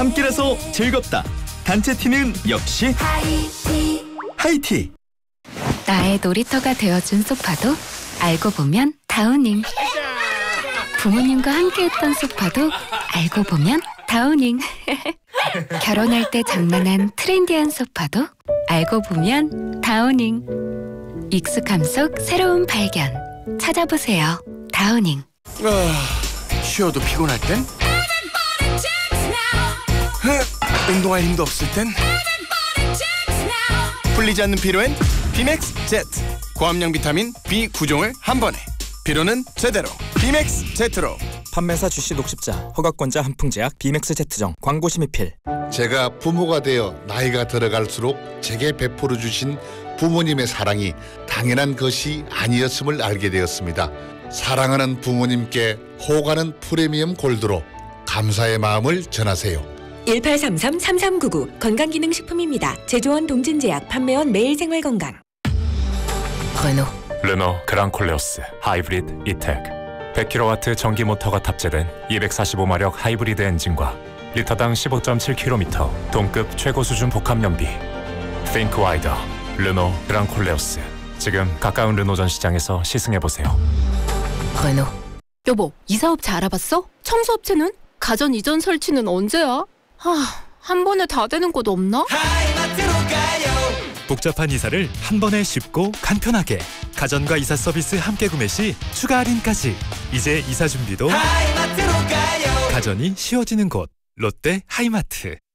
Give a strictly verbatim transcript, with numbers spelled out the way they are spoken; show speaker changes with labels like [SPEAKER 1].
[SPEAKER 1] 함께라서 즐겁다. 단체 티는 역시
[SPEAKER 2] 하이티.
[SPEAKER 1] 하이티.
[SPEAKER 3] 나의 놀이터가 되어준 소파도 알고 보면 다우닝. 부모님과 함께했던 소파도 알고 보면 다우닝. 결혼할 때 장만한 트렌디한 소파도 알고 보면 다우닝. 익숙함 속 새로운 발견. 찾아보세요. 다우닝.
[SPEAKER 4] 아, 쉬어도 피곤할 땐? 으, 운동할 힘도 없을 땐? 풀리지 않는 피로엔 비맥스 제트. 고함량 비타민 비 구 종을 한 번에. 피로는 제대로 비맥스 제트로.
[SPEAKER 5] 판매사 주시 녹십자, 허가권자 한풍제약 비맥스 제트정. 광고 심의필.
[SPEAKER 6] 제가 부모가 되어 나이가 들어갈수록 제게 베풀어 주신 부모님의 사랑이 당연한 것이 아니었음을 알게 되었습니다. 사랑하는 부모님께 호가는 프리미엄 골드로 감사의 마음을 전하세요.
[SPEAKER 7] 일팔삼삼 삼삼구구 건강기능식품입니다. 제조원 동진제약, 판매원 매일생활건강.
[SPEAKER 8] 르노
[SPEAKER 9] 르노 그랑콜레오스 하이브리드 이텍. 백 킬로와트 전기 모터가 탑재된 이백사십오 마력 하이브리드 엔진과 리터당 십오 점 칠 킬로미터 동급 최고 수준 복합 연비. Think wider. 르노 그랑콜레오스. 지금 가까운 르노 전 시장에서 시승해보세요.
[SPEAKER 8] 르노.
[SPEAKER 10] 여보, 이사업체 알아봤어? 청소업체는? 가전 이전 설치는 언제야? 하, 한 번에 다 되는 곳 없나?
[SPEAKER 11] 하이마트로 가요.
[SPEAKER 12] 복잡한 이사를 한 번에 쉽고 간편하게. 가전과 이사 서비스 함께 구매 시 추가 할인까지. 이제 이사 준비도
[SPEAKER 11] 하이마트로 가요.
[SPEAKER 12] 가전이 쉬워지는 곳. 롯데 하이마트.